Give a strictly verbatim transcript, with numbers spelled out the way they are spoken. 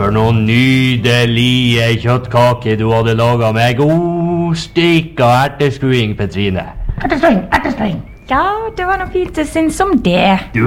For noen nydelige kjøttkake du hadde laget med god stikk og ertestuing, Petrine. Ertestuing, ertestuing. Ja, det var noe fint, det syns om det. Du